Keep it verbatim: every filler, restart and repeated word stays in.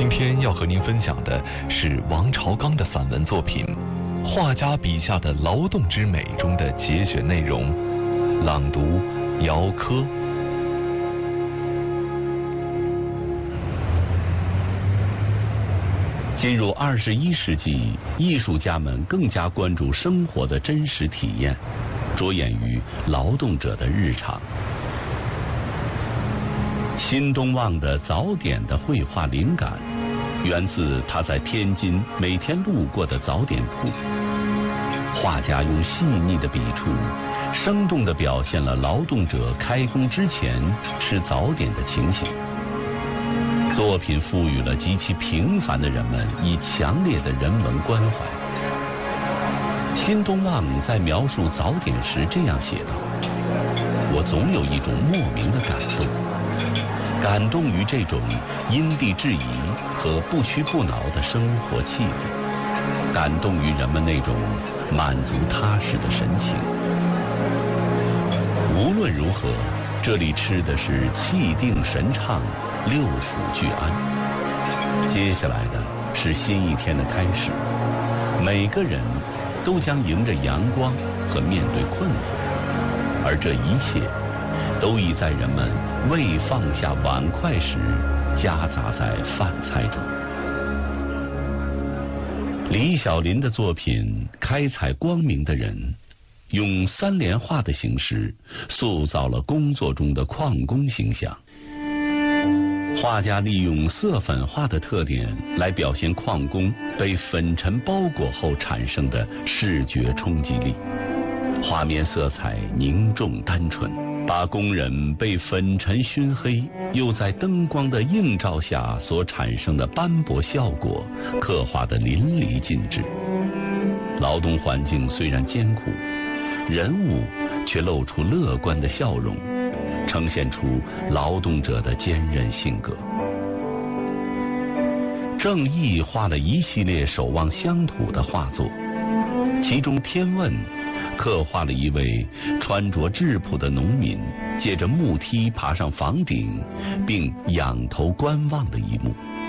今天要和您分享的是王朝刚的散文作品《画家笔下的劳动之美》中的节选内容，朗读姚科。 进入二十一世纪，艺术家们更加关注生活的真实体验，着眼于劳动者的日常。新东望的早点的绘画灵感，源自他在天津每天路过的早点铺。画家用细腻的笔触，生动地表现了劳动者开工之前吃早点的情形。作品赋予了极其平凡的人们以强烈的人文关怀。新东望在描述早点时这样写道：我总有一种莫名的感动，感动于这种因地制宜和不屈不挠的生活气氛，感动于人们那种满足踏实的神情。无论如何，这里吃的是气定神畅，六腑俱安。接下来的是新一天的开始，每个人都将迎着阳光和面对困惑，而这一切都已在人们未放下碗筷时夹杂在饭菜中。李小林的作品《开采光明的人》用三联画的形式塑造了工作中的矿工形象。画家利用色粉画的特点来表现矿工被粉尘包裹后产生的视觉冲击力。画面色彩凝重单纯，把工人被粉尘熏黑又在灯光的映照下所产生的斑驳效果刻画得淋漓尽致。劳动环境虽然艰苦，人物却露出乐观的笑容，呈现出劳动者的坚韧性格。郑毅画了一系列守望乡土的画作，其中《天问》刻画了一位穿着质朴的农民借着木梯爬上房顶并仰头观望的一幕。